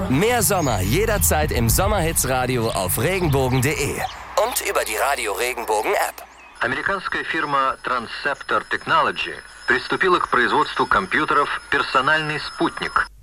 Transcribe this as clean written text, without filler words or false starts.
Mehr Sommer jederzeit im Sommerhitsradio auf regenbogen.de und über die Radio Regenbogen App. Американская фирма Transceptor Technology приступила к производству компьютеров «Персональный спутник».